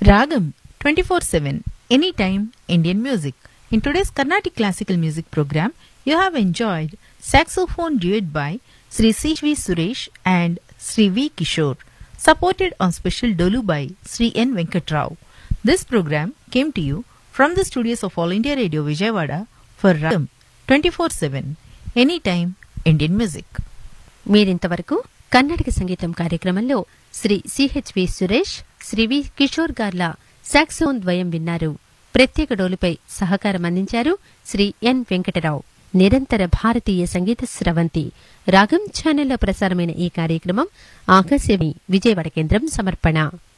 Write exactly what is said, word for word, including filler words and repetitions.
Ragam twenty-four seven Anytime Indian Music. In today's Carnatic Classical Music program, you have enjoyed saxophone duet by Sri C V Suresh and Sri V Kishore, supported on special dolu by Sri N Venkatrao. This program came to you from the studios of All India Radio Vijayawada for Ragam twenty-four seven Anytime Indian Music. మీరింతవరకు కర్ణాటక సంగీతం కార్యక్రమంలో Shri CHV Suresh, Shri వి కిషోర్ గార్ల సాక్సోన్ ద్వయం విన్నారు. ప్రత్యేక డోలుపై సహకారం అందించారు శ్రీ ఎన్ వెంకటరావు. నిరంతర భారతీయ సంగీత స్రవంతి రాగం ఛానల్లో ప్రసారమైన ఈ కార్యక్రమం ఆకాశవాణి విజయవాడ కేంద్రం సమర్పణ.